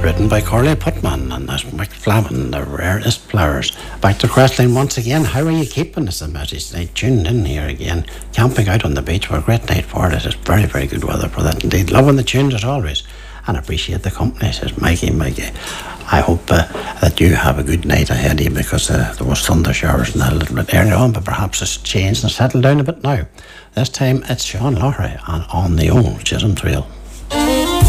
written by Corley Putman, and that's Mick Flamin, The Rarest Flowers. Back to Crestline once again. How are you keeping us a message tonight? Tuned in here again, camping out on the beach. We're a great night for it. It's very, very good weather for that indeed. Loving the tunes as always, and appreciate the company, says Mikey. I hope that you have a good night ahead of you, because there was thunder showers and that a little bit earlier on, but perhaps it's changed and settled down a bit now. This time it's Sean Lowry and On the Old Chisholm Trail.